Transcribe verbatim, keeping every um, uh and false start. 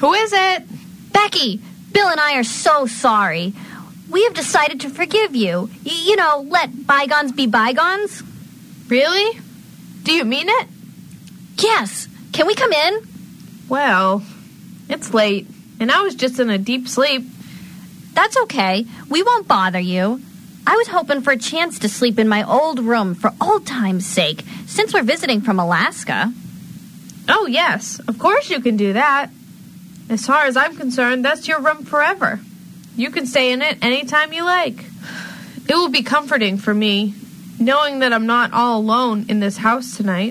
Who is it? Becky, Bill and I are so sorry. We have decided to forgive you. Y- you know, let bygones be bygones. Really? Do you mean it? Yes. Can we come in? Well, it's late, and I was just in a deep sleep. That's okay. We won't bother you. I was hoping for a chance to sleep in my old room for old time's sake, since we're visiting from Alaska. Oh, yes. Of course you can do that. As far as I'm concerned, that's your room forever. You can stay in it anytime you like. It will be comforting for me, knowing that I'm not all alone in this house tonight.